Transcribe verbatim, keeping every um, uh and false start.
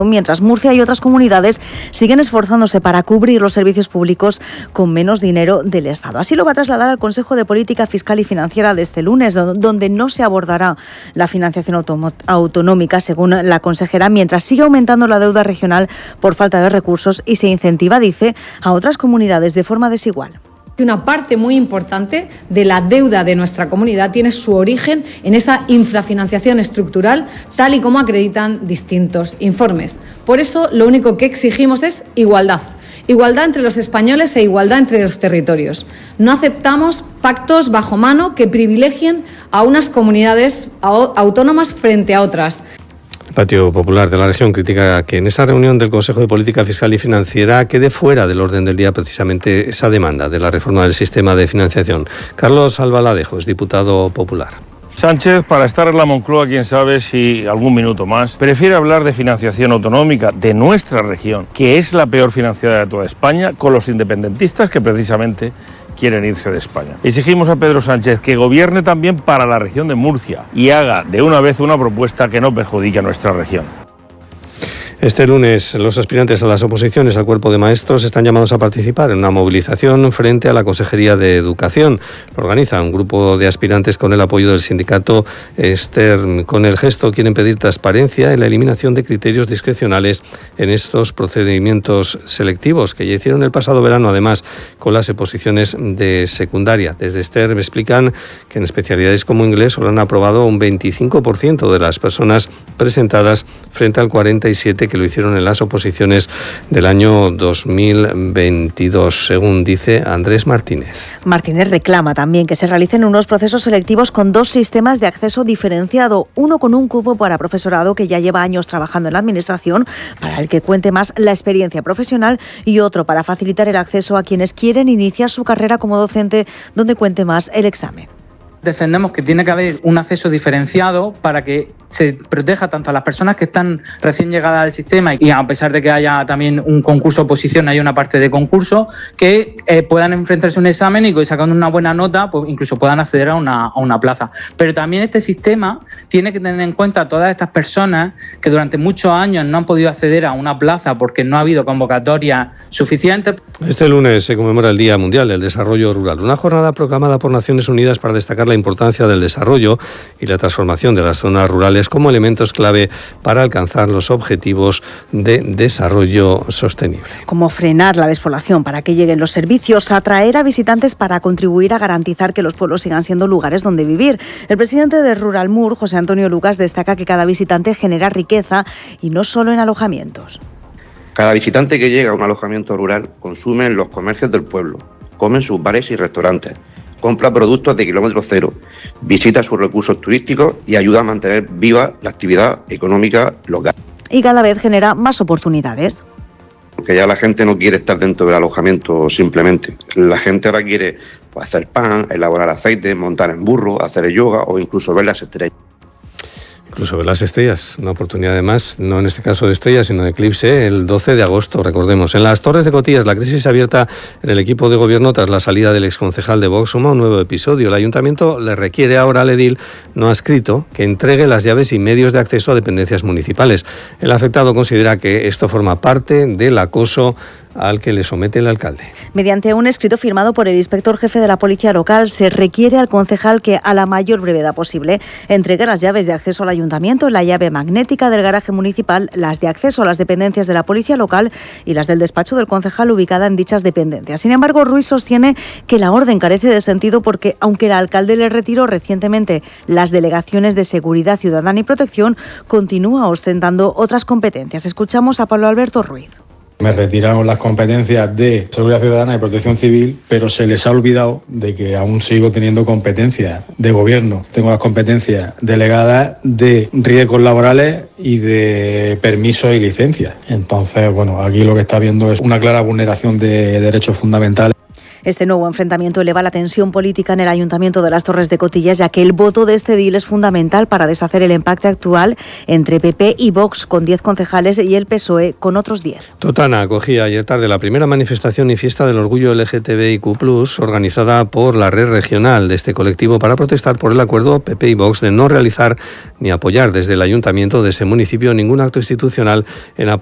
mientras Murcia y otras comunidades siguen esforzándose para cubrir los servicios públicos con menos dinero del Estado. Así lo va a trasladar al Consejo de Política Fiscal y Financiera de este lunes, donde no se abordará la financiación autonómica, según la consejera, mientras sigue aumentando la deuda regional por falta de recursos y se incentiva, dice, a otras comunidades de forma desigual. Una parte muy importante de la deuda de nuestra comunidad tiene su origen en esa infrafinanciación estructural, tal y como acreditan distintos informes. Por eso, lo único que exigimos es igualdad. Igualdad entre los españoles e igualdad entre los territorios. No aceptamos pactos bajo mano que privilegien a unas comunidades autónomas frente a otras. El Partido Popular de la región critica que en esa reunión del Consejo de Política Fiscal y Financiera quede fuera del orden del día precisamente esa demanda de la reforma del sistema de financiación. Carlos Albaladejo es diputado popular. Sánchez, para estar en la Moncloa, quién sabe si algún minuto más, prefiere hablar de financiación autonómica de nuestra región, que es la peor financiada de toda España, con los independentistas que precisamente quieren irse de España. Exigimos a Pedro Sánchez que gobierne también para la región de Murcia y haga de una vez una propuesta que no perjudique a nuestra región. Este lunes, los aspirantes a las oposiciones al cuerpo de maestros están llamados a participar en una movilización frente a la Consejería de Educación. Lo organiza un grupo de aspirantes con el apoyo del sindicato Stern. Con el gesto quieren pedir transparencia y la eliminación de criterios discrecionales en estos procedimientos selectivos que ya hicieron el pasado verano, además, con las oposiciones de secundaria. Desde Stern explican que en especialidades como inglés solo han aprobado un veinticinco por ciento de las personas presentadas frente al cuarenta y siete por ciento que lo hicieron en las oposiciones del año dos mil veintidós, según dice Andrés Martínez. Martínez reclama también que se realicen unos procesos selectivos con dos sistemas de acceso diferenciado, uno con un cupo para profesorado que ya lleva años trabajando en la Administración, para el que cuente más la experiencia profesional, y otro para facilitar el acceso a quienes quieren iniciar su carrera como docente, donde cuente más el examen. Defendemos que tiene que haber un acceso diferenciado para que se proteja tanto a las personas que están recién llegadas al sistema, y a pesar de que haya también un concurso oposición, hay una parte de concurso, que eh, puedan enfrentarse a un examen y que sacando una buena nota pues incluso puedan acceder a una, a una plaza. Pero también este sistema tiene que tener en cuenta a todas estas personas que durante muchos años no han podido acceder a una plaza porque no ha habido convocatoria suficiente. Este lunes se conmemora el Día Mundial del Desarrollo Rural, una jornada proclamada por Naciones Unidas para destacar la importancia del desarrollo y la transformación de las zonas rurales como elementos clave para alcanzar los objetivos de desarrollo sostenible. Como frenar la despoblación para que lleguen los servicios, atraer a visitantes para contribuir a garantizar que los pueblos sigan siendo lugares donde vivir. El presidente de Ruralmur, José Antonio Lucas, destaca que cada visitante genera riqueza y no solo en alojamientos. Cada visitante que llega a un alojamiento rural consume en los comercios del pueblo, come en sus bares y restaurantes, compra productos de kilómetro cero, visita sus recursos turísticos y ayuda a mantener viva la actividad económica local. Y cada vez genera más oportunidades. Porque ya la gente no quiere estar dentro del alojamiento simplemente. La gente ahora quiere pues, hacer pan, elaborar aceite, montar en burro, hacer yoga o incluso ver las estrellas. Incluso ver las estrellas, una oportunidad además, no en este caso de estrellas, sino de eclipse, el doce de agosto, recordemos. En las Torres de Cotillas, la crisis abierta en el equipo de gobierno tras la salida del exconcejal de Vox suma un nuevo episodio. El ayuntamiento le requiere ahora al edil no adscrito que entregue las llaves y medios de acceso a dependencias municipales. El afectado considera que esto forma parte del acoso al que le somete el alcalde. Mediante un escrito firmado por el inspector jefe de la Policía Local, se requiere al concejal que, a la mayor brevedad posible, entregue las llaves de acceso al ayuntamiento, la llave magnética del garaje municipal, las de acceso a las dependencias de la Policía Local y las del despacho del concejal ubicada en dichas dependencias. Sin embargo, Ruiz sostiene que la orden carece de sentido porque, aunque el alcalde le retiró recientemente las delegaciones de Seguridad Ciudadana y Protección, continúa ostentando otras competencias. Escuchamos a Pablo Alberto Ruiz. Me retiraron las competencias de Seguridad Ciudadana y Protección Civil, pero se les ha olvidado de que aún sigo teniendo competencias de gobierno. Tengo las competencias delegadas de riesgos laborales y de permisos y licencias. Entonces, bueno, aquí lo que está viendo es una clara vulneración de derechos fundamentales. Este nuevo enfrentamiento eleva la tensión política en el Ayuntamiento de las Torres de Cotillas, ya que el voto de este edil es fundamental para deshacer el empate actual entre P P y Vox, con diez concejales, y el P S O E con otros diez. Totana acogía ayer tarde la primera manifestación y fiesta del orgullo L G T B I Q plus, organizada por la red regional de este colectivo para protestar por el acuerdo P P y Vox de no realizar ni apoyar desde el ayuntamiento de ese municipio ningún acto institucional en apoyo